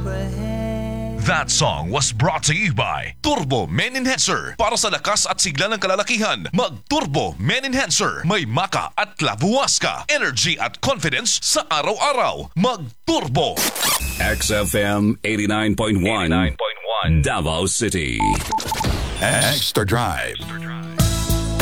That song was brought to you by Turbo Men Enhancer. Para sa lakas at sigla ng kalalakihan, mag-Turbo Men Enhancer. May maka at labuwas ka. Energy at confidence sa araw-araw. Mag-Turbo. XFM 89.1 Davao City. Extra Drive.